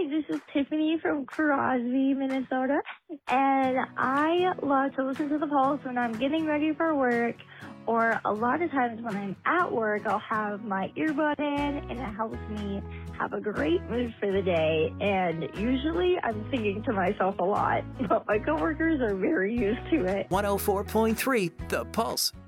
This is Tiffany from Crosby, Minnesota. And I love to listen to the Pulse when I'm getting ready for work, or a lot of times when I'm at work, I'll have my earbud in, and it helps me have a great mood for the day. And usually I'm thinking to myself a lot, but my coworkers are very used to it. 104.3 The Pulse.